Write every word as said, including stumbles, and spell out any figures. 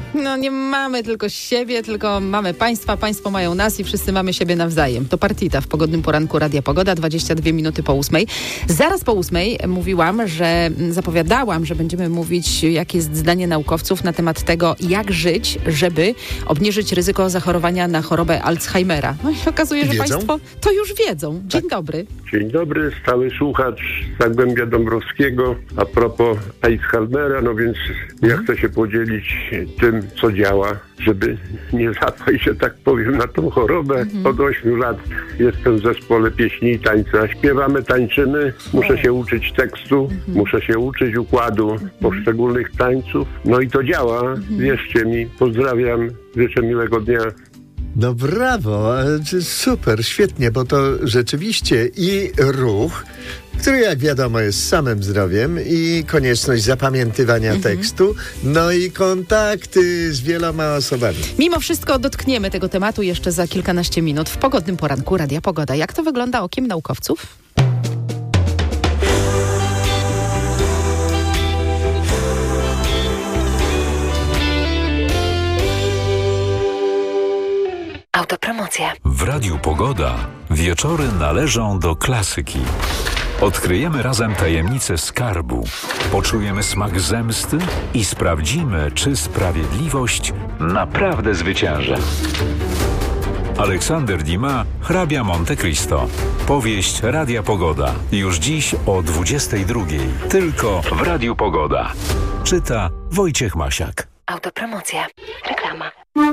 No nie mamy tylko siebie, tylko mamy państwa, państwo mają nas i wszyscy mamy siebie nawzajem. To Partita w pogodnym poranku Radia Pogoda, dwadzieścia dwie minuty po ósmej. Zaraz po ósmej mówiłam, że zapowiadałam, że będziemy mówić, jakie jest zdanie naukowców na temat tego, jak żyć, żeby obniżyć ryzyko zachorowania na chorobę Alzheimera. No i się okazuje, że Wiedzą? państwo to już wiedzą. Dzień Tak. dobry. Dzień dobry, stały słuchacz z Zagłębia Dąbrowskiego. A propos Alzheimera, no więc ja chcę się podzielić tym, co działa, żeby nie zapaść, że tak powiem, na tą chorobę. Od ośmiu lat jestem w zespole pieśni i tańca. Śpiewamy, tańczymy, muszę się uczyć tekstu, muszę się uczyć układu poszczególnych tańców. No i to działa, wierzcie mi. Pozdrawiam, życzę miłego dnia. No brawo, super, świetnie, bo to rzeczywiście i ruch, który jak wiadomo jest samym zdrowiem, i konieczność zapamiętywania mhm. tekstu, no i kontakty z wieloma osobami. Mimo wszystko dotkniemy tego tematu jeszcze za kilkanaście minut w pogodnym poranku Radia Pogoda. Jak to wygląda okiem naukowców? Autopromocja. W Radiu Pogoda wieczory należą do klasyki. Odkryjemy razem tajemnicę skarbu, poczujemy smak zemsty i sprawdzimy, czy sprawiedliwość naprawdę zwycięży. Aleksander Dumas, Hrabia Monte Cristo. Powieść Radia Pogoda. Już dziś o dwudziestej drugiej. Tylko w Radiu Pogoda. Czyta Wojciech Masiak. Autopromocja. Reklama.